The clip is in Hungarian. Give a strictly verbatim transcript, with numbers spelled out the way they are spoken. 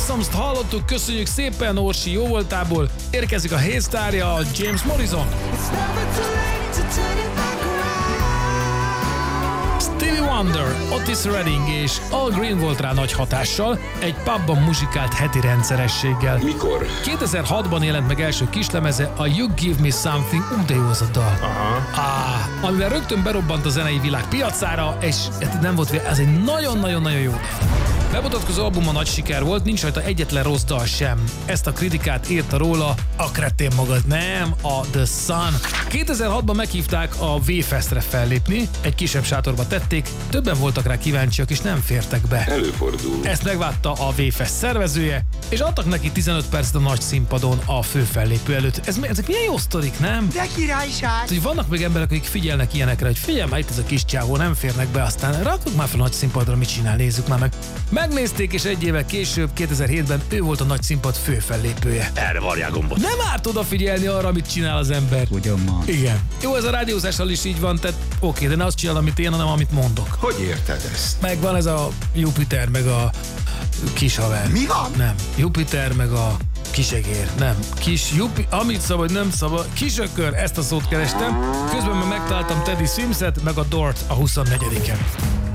Blossoms-t hallottuk, köszönjük szépen Orsi jó voltából. Érkezik a hésztárja, James Morrison. Stevie Wonder, Otis Redding és Al Green volt rá nagy hatással, egy pubban muzsikált heti rendszerességgel. Mikor? kétezer-hatban jelent meg első kislemeze, a You Give Me Something, ú, de jó az a dal. Aha. Ah, amivel rögtön berobbant a zenei világ piacára, és nem volt vége, ez egy nagyon-nagyon-nagyon jó dal. Bemutatkozó albuma nagy siker volt, nincs rajta egyetlen rossz dal sem. Ezt a kritikát írta róla a kretén magad, nem a The Sun. kétezer-hatban meghívták a V-Festre fellépni, egy kisebb sátorba tették, többen voltak rá kíváncsiak és nem fértek be. Előfordul. Ezt megvágta a V-Fest szervezője, és adtak neki tizenöt percet a nagy színpadon a fő fellépő előtt. Ez, ezek milyen jó sztorik, nem? De királyság! Hogy vannak még emberek, akik figyelnek ilyenekre, hogy figyelj már, itt ez a kis csávó, nem férnek be, aztán rakjuk már fel a nagy színpadra, mit csinál, nézzük már meg. Megnézték, és egy évvel később, kétezer-hétben ő volt a nagy színpad fő fellépője. Erre varják gombot. Nem árt odafigyelni arra, amit csinál az ember. Ugyan ma. Igen. Jó, ez a rádiózással is így van, tehát oké, de ne azt csinál, amit én, hanem amit mondok. Hogy érted ezt? Meg van ez a Jupiter, meg a kis haver. Mi van? Nem. Jupiter, meg a kisegér. Nem. Kis Jupi, amit szabad, nem szabad. Kisökör, ezt a szót kerestem. Közben meg megtaláltam Teddy Swimset, meg a Dort a huszonnegyediken.